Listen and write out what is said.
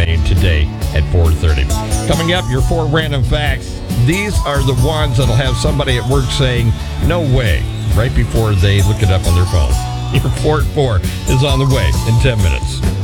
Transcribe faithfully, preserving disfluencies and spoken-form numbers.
menu today at four thirty. Coming up, your four random facts. These are the ones that'll have somebody at work saying, no way, right before they look it up on their phone. Your four at four is on the way in ten minutes.